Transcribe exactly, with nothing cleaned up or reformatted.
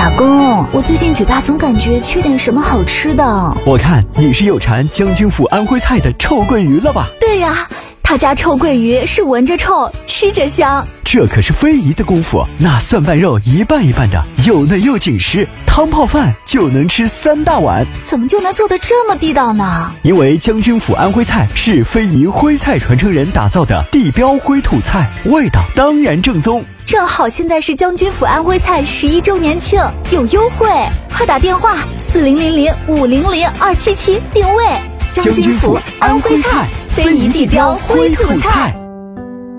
老公，我最近嘴巴总感觉缺点什么好吃的。 我看你是有馋将军府安徽菜的臭鳜鱼了吧？ 对呀，他家臭鳜鱼是闻着臭，吃着香。 这可是非遗的功夫，那蒜瓣肉一半一半的，又嫩又紧实，汤泡饭就能吃三大碗。 怎么就能做得这么地道呢？ 因为将军府安徽菜是非遗徽菜传承人打造的地标徽土菜，味道当然正宗。 正好现在是将军府安徽菜十一周年庆，有优惠，快打电话四零零零五零零二七七定位。 将军府安徽菜，非遗地标徽土菜。